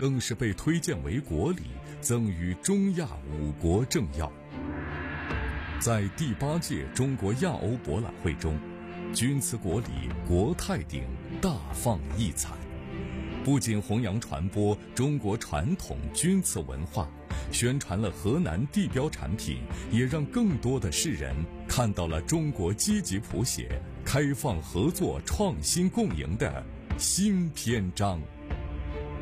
更是被推荐为国礼，赠予中亚5国政要。在第8届中国亚欧博览会中，钧瓷国礼国泰鼎大放异彩，不仅弘扬传播中国传统钧瓷文化，宣传了河南地标产品，也让更多的世人看到了中国积极谱写、开放合作、创新共赢的新篇章。